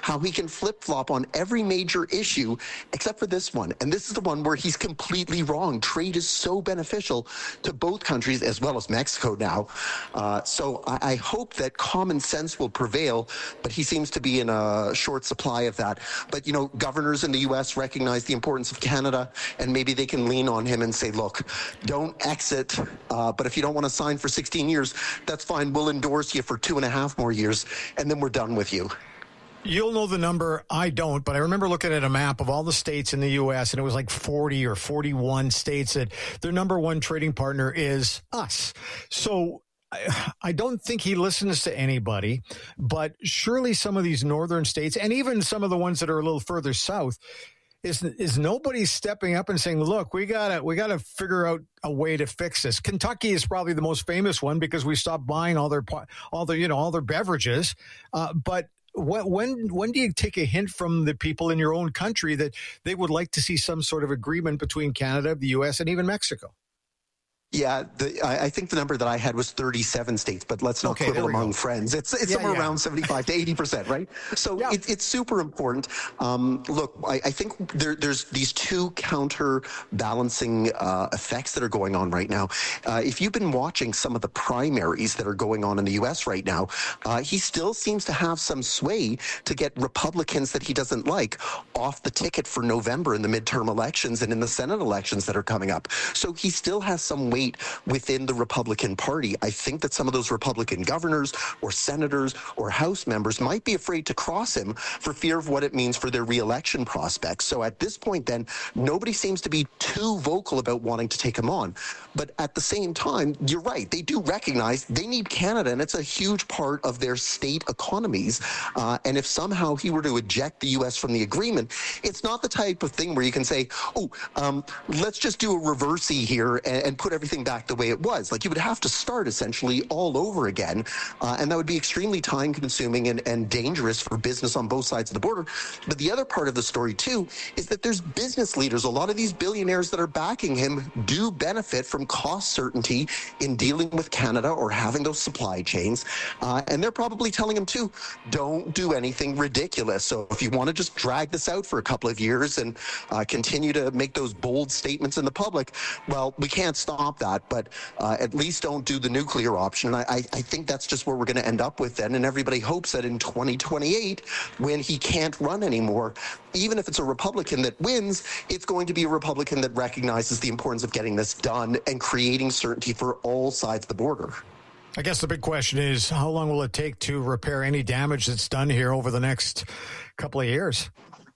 how he can flip-flop on every major issue except for this one. And this is the one where he's completely wrong. Trade is so beneficial to both countries as well as Mexico now. So I hope that common sense will prevail, but he seems to be in a short supply of that. But, you know, governors in the U.S. recognize the importance of Canada, and maybe they can lean on him and say, look, don't exit, but if you don't want to sign for 16 years, that's fine. We'll endorse you for 2.5 more years, and then we're done with you. You'll know the number. I don't, but I remember looking at a map of all the states in the U.S., and it was like 40 or 41 states that their number one trading partner is us. So I don't think he listens to anybody, but surely some of these northern states, and even some of the ones that are a little further south, is nobody stepping up and saying, look, we gotta figure out a way to fix this. Kentucky is probably the most famous one because we stopped buying all their beverages. But when do you take a hint from the people in your own country that they would like to see some sort of agreement between Canada, the U.S., and even Mexico? Yeah, I think the number that I had was 37 states, but let's not quibble among friends. It's somewhere around 75 to 80%, right? So it's super important. Look, I think there's these two counterbalancing effects that are going on right now. If you've been watching some of the primaries that are going on in the U.S. right now, he still seems to have some sway to get Republicans that he doesn't like off the ticket for November in the midterm elections and in the Senate elections that are coming up. So he still has some weight within the Republican Party. I think that some of those Republican governors or senators or House members might be afraid to cross him for fear of what it means for their reelection prospects. So at this point, then, nobody seems to be too vocal about wanting to take him on. But at the same time, you're right. They do recognize they need Canada, and it's a huge part of their state economies. And if somehow he were to eject the U.S. from the agreement, it's not the type of thing where you can say, let's just do a reversey here and put everything back the way it was. Like, you would have to start essentially all over again. And that would be extremely time consuming and dangerous for business on both sides of the border. But the other part of the story too is that there's business leaders. A lot of these billionaires that are backing him do benefit from cost certainty in dealing with Canada or having those supply chains. And they're probably telling him too, don't do anything ridiculous. So if you want to just drag this out for a couple of years and continue to make those bold statements in the public, well, we can't stop that, but at least don't do the nuclear option. And I think that's just where we're going to end up with then. And everybody hopes that in 2028, when he can't run anymore, even if it's a Republican that wins, it's going to be a Republican that recognizes the importance of getting this done and creating certainty for all sides of the border. I guess the big question is, how long will it take to repair any damage that's done here over the next couple of years?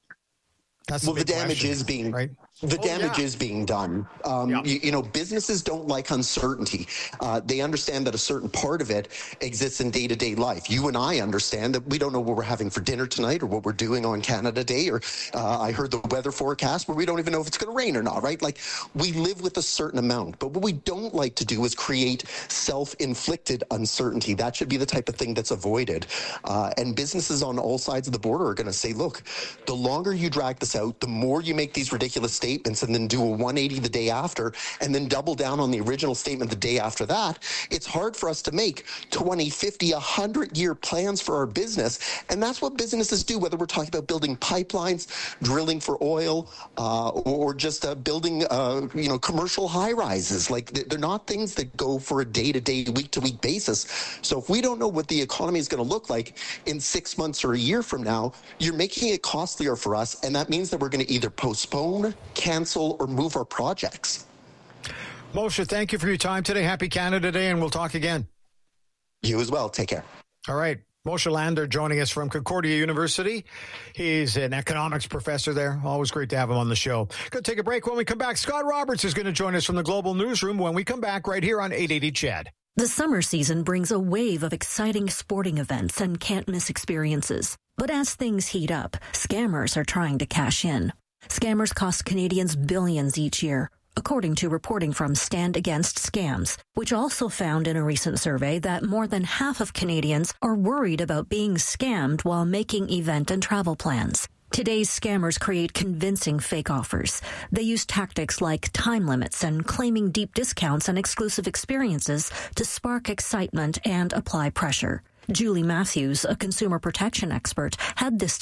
That's the damage is being right. The damage is being done. You know, businesses don't like uncertainty. They understand that a certain part of it exists in day-to-day life. You and I understand that we don't know what we're having for dinner tonight or what we're doing on Canada Day, or I heard the weather forecast where we don't even know if it's going to rain or not, right? Like, we live with a certain amount. But what we don't like to do is create self-inflicted uncertainty. That should be the type of thing that's avoided. And businesses on all sides of the border are going to say, look, the longer you drag this out, the more you make these ridiculous statements and then do a 180 the day after and then double down on the original statement the day after that, it's hard for us to make 20, 50, 100-year plans for our business. And that's what businesses do, whether we're talking about building pipelines, drilling for oil, or just building, commercial high-rises. Like, they're not things that go for a day-to-day, week-to-week basis. So if we don't know what the economy is going to look like in 6 months or a year from now, you're making it costlier for us, and that means that we're going to either postpone, cancel, or move our projects. Moshe, thank you for your time today. Happy Canada Day, and we'll talk again. You as well. Take care. All right. Moshe Lander joining us from Concordia University. He's an economics professor there. Always great to have him on the show. Going to take a break. When we come back, Scott Roberts is going to join us from the Global Newsroom when we come back right here on 880 CHED. The summer season brings a wave of exciting sporting events and can't-miss experiences. But as things heat up, scammers are trying to cash in. Scammers cost Canadians billions each year, according to reporting from Stand Against Scams, which also found in a recent survey that more than half of Canadians are worried about being scammed while making event and travel plans. Today's scammers create convincing fake offers. They use tactics like time limits and claiming deep discounts and exclusive experiences to spark excitement and apply pressure. Julie Matthews, a consumer protection expert, had this